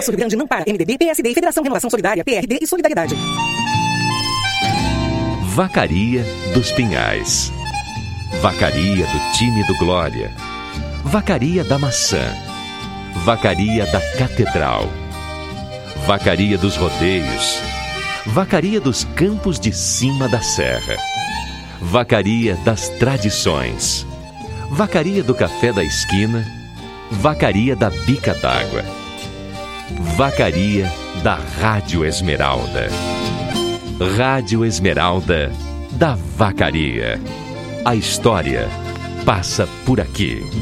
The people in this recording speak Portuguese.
Sul Grande não para. MDB, PSD e Federação Renovação Solidária, PRD e Solidariedade. Vacaria dos Pinhais. Vacaria do time do Glória. Vacaria da Maçã. Vacaria da Catedral. Vacaria dos Rodeios. Vacaria dos Campos de Cima da Serra. Vacaria das Tradições. Vacaria do Café da Esquina. Vacaria da Bica d'Água. Vacaria da Rádio Esmeralda. Rádio Esmeralda da Vacaria. A história passa por aqui.